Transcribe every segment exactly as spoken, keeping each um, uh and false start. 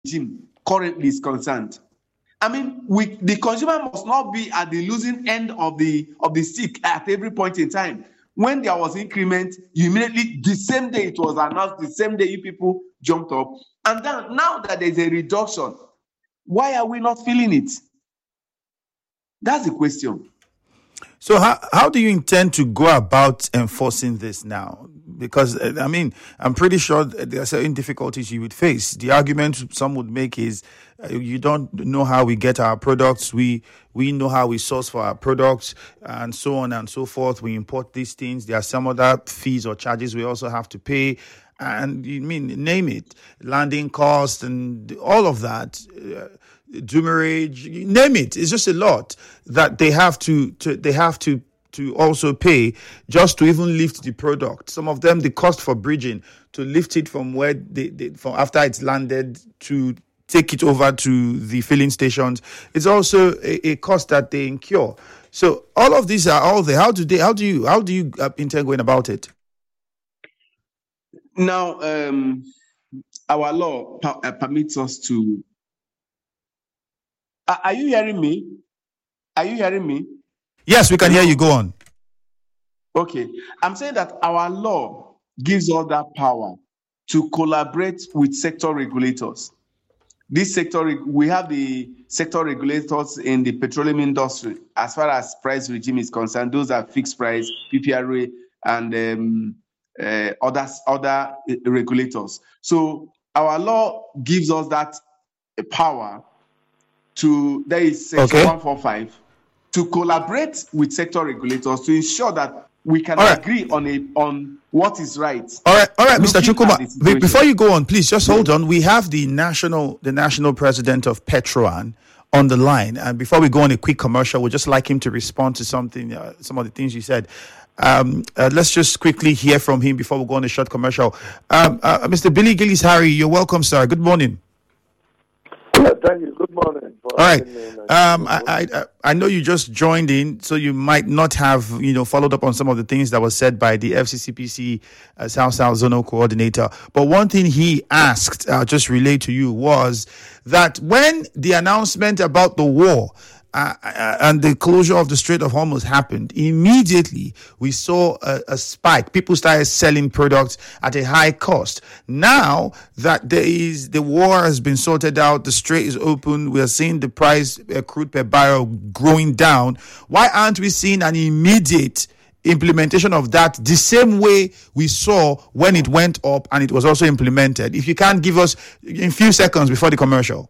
regime currently is concerned. I mean, we, the consumer must not be at the losing end of the of the stick at every point in time. When there was increment, you immediately, the same day it was announced, the same day you people jumped up. And then now that there's a reduction, why are we not feeling it? That's the question. So how, how do you intend to go about enforcing this now? Because, I mean, I'm pretty sure there are certain difficulties you would face. The argument some would make is uh, you don't know how we get our products. We we know how we source for our products and so on and so forth. We import these things. There are some other fees or charges we also have to pay. And you mean, name it, landing costs and all of that. Uh, Demurrage, name it. It's just a lot that they have to, to they have to to also pay just to even lift the product. Some of them, the cost for bridging to lift it from where they, they from after it's landed to take it over to the filling stations, it's also a, a cost that they incur. So all of these are all there. How do they? How do you? How do you intend going about it? Now, um, our law per, uh, permits us to. Are you hearing me? Are you hearing me? Yes, we can hear you. Go on. Okay. I'm saying that our law gives us that power to collaborate with sector regulators. This sector, we have the sector regulators in the petroleum industry. As far as price regime is concerned, those are fixed price, P P R A, and um, uh, other, other regulators. So our law gives us that power to, there is section okay. one forty-five, to collaborate with sector regulators to ensure that we can right. agree on a on what is right. All right, all right, Mister Chukwuma. Before you go on, please just hold on. We have the national the national president of Petroan on the line, and before we go on a quick commercial, we'd just like him to respond to something, uh, some of the things you said. Um, uh, let's just quickly hear from him before we go on a short commercial. Um, uh, Mister Billy Gillies Harry, you're welcome, sir. Good morning. Yeah, thank you. Good morning. All right. Um, I, I I know you just joined in, so you might not have you know followed up on some of the things that was said by the F C C P C uh, South South Zonal Coordinator. But one thing he asked, uh, just relate to you, was that when the announcement about the war Uh, and the closure of the Strait of Hormuz happened, immediately we saw a, a spike. People started selling products at a high cost. Now that there is the war has been sorted out, the strait is open, we are seeing the price uh, crude per barrel growing down. Why aren't we seeing an immediate implementation of that the same way we saw when it went up and it was also implemented? If you can't give us in a few seconds before the commercial.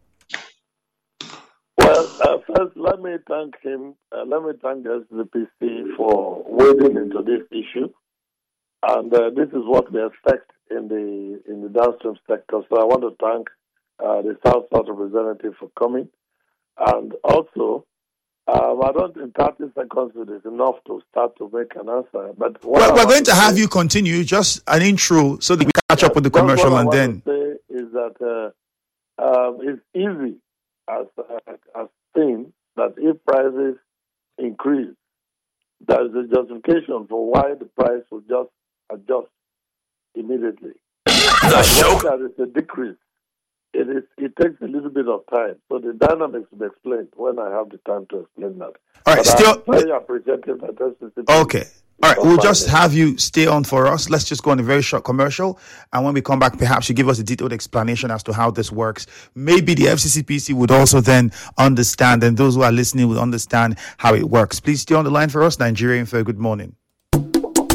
Well, uh, first, let me thank him. Uh, let me thank the S C C P C for wading into this issue, and uh, this is what we expect in the in the downstream sector. So I want to thank uh, the South South representative for coming, and also um, I don't in thirty seconds it is enough to start to make an answer. But what well, we're going to, to have say, you continue just an intro so that we catch yes, up with the commercial, and then to say is that uh, um, it's easy. As uh, as seen that if prices increase, there is a justification for why the price will just adjust immediately. The show. When there is a decrease, it is it takes a little bit of time. So the dynamics will be explained when I have the time to explain that. All right, but still I'm very appreciative that S C C P okay. All right, we'll just have you stay on for us. Let's just go on a very short commercial. And when we come back, perhaps you give us a detailed explanation as to how this works. Maybe the F C C P C would also then understand, and those who are listening will understand how it works. Please stay on the line for us. Nigeria Info, good morning.